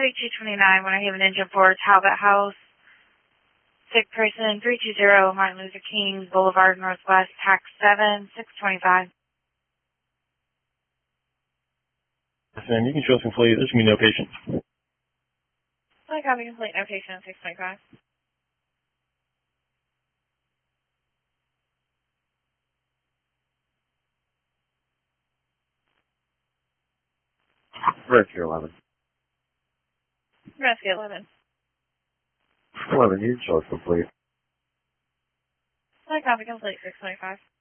58229, when I have an engine for Talbot House. Sick person, 320 Martin Luther King Boulevard, Northwest, Tax 7, 625. And you can show us complete. There's going to be no patient. I copy complete, no patient, 625. Rescue 11. Rescue 11. 11, you can show us complete. I copy complete, 625.